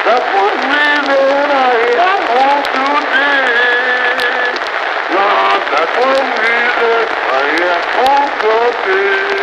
That's what reason I want today. Lord, that's one reason I want today.